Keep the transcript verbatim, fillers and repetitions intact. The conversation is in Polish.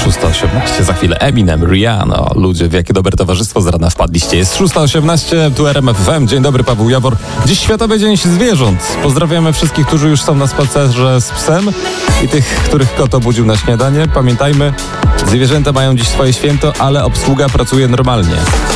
szósta osiemnaście, za chwilę Eminem, Rihanna. O, ludzie, w jakie dobre towarzystwo z rana wpadliście. Jest szósta osiemnaście, tu R M F F M. Dzień dobry, Paweł Jawor. Dziś Światowy Dzień Zwierząt. Pozdrawiamy wszystkich, którzy już są na spacerze z psem i tych, których kot obudził na śniadanie. Pamiętajmy, zwierzęta mają dziś swoje święto, ale obsługa pracuje normalnie.